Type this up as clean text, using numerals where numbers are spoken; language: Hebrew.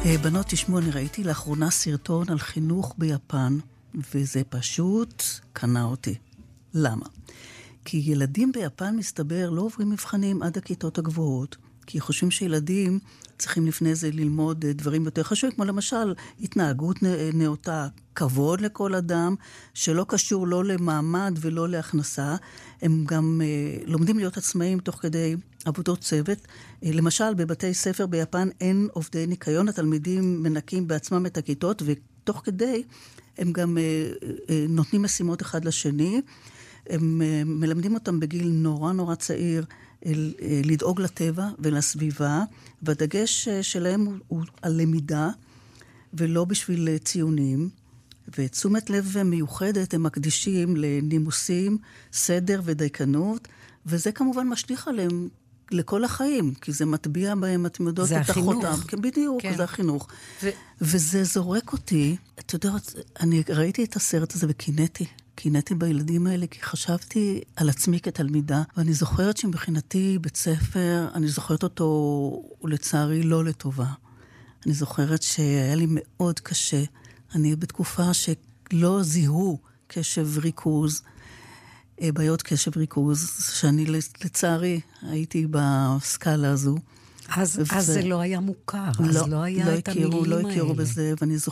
בנות, תשמעו, אני ראיתי לאחרונה סרטון על חינוך ביפן, וזה פשוט קנה אותי. למה? כי ילדים ביפן, מסתבר, לא עוברים מבחנים עד הכיתות הגבוהות, כי חושבים שילדים צריכים לפני זה ללמוד דברים יותר חשובים, כמו למשל התנהגות נאותה, כבוד לכל אדם, שלא קשור לא למעמד ולא להכנסה. הם גם לומדים להיות עצמאים תוך כדי עבודות צוות. למשל, בבתי ספר ביפן אין עובדי ניקיון, התלמידים מנקים בעצמם את הכיתות, ותוך כדי הם גם נותנים משימות אחד לשני. הם מלמדים אותם בגיל נורא צעיר לדאוג לטבע ולסביבה, והדגש שלהם הוא על למידה, ולא בשביל ציונים, ותשומת לב מיוחדת הם מקדישים לנימוסים, סדר ודייקנות, וזה כמובן משליך עליהם לכל החיים, כי זה מטביע בהם, אתם יודעות, את החותם. כן, בדיוק, כן. זה החינוך. וזה זורק אותי, אתה יודעת, אני ראיתי את הסרט הזה קינאתי בילדים האלה, כי חשבתי על עצמי כתלמידה, ואני זוכרת שמבחינתי בית ספר, אני זוכרת אותו, לצערי, לא לטובה. אני זוכרת שהיה לי מאוד קשה. אני בתקופה שלא זיהו קשב ריכוז, בעיות קשב ריכוז, שאני לצערי הייתי בסקאלה הזו. אז זה לא היה מוכר, אז לא היה את המילים האלה. לא הכירו בזה, ואני